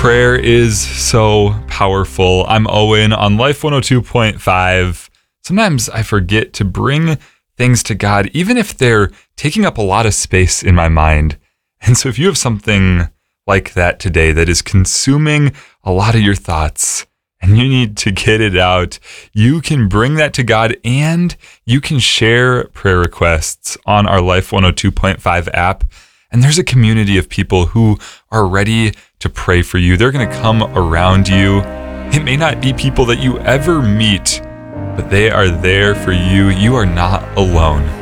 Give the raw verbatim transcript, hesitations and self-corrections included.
Prayer is so powerful. I'm Owen on Life one oh two point five. Sometimes I forget to bring things to God, even if they're taking up a lot of space in my mind. And so if you have something like that today that is consuming a lot of your thoughts and you need to get it out, you can bring that to God and you can share prayer requests on our Life one oh two point five app. And there's a community of people who are ready to pray for you. They're going to come around you. It may not be people that you ever meet, but they are there for you. You are not alone.